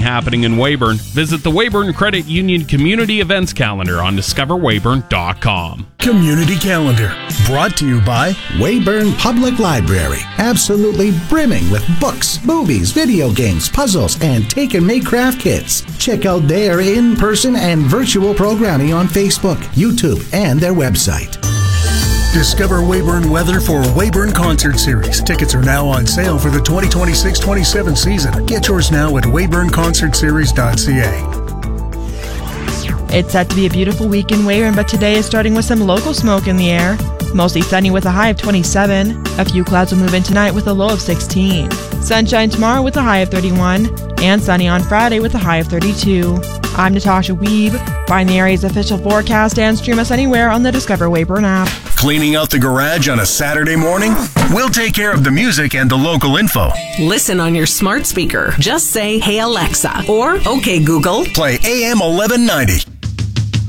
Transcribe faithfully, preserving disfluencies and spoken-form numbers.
happening in Weyburn, visit the Weyburn Credit Union Community Events Calendar on discover weyburn dot com. Community Calendar, brought to you by Weyburn Public Library, absolutely brimming with books, movies, video games, puzzles, and take-and-make craft kits. Check out their in-person and virtual programming on Facebook, YouTube, and their website. Discover Weyburn weather for Weyburn Concert Series. Tickets are now on sale for the twenty twenty-six twenty-seven season. Get yours now at weyburn concert series dot c a. It's set to be a beautiful week in Weyburn, but today is starting with some local smoke in the air. Mostly sunny with a high of twenty-seven. A few clouds will move in tonight with a low of sixteen. Sunshine tomorrow with a high of thirty-one. And sunny on Friday with a high of thirty-two. I'm Natasha Weeb. Find the area's official forecast and stream us anywhere on the Discover Weyburn app. Cleaning out the garage on a Saturday morning? We'll take care of the music and the local info. Listen on your smart speaker. Just say, "Hey Alexa," or "Okay Google, play A M eleven ninety.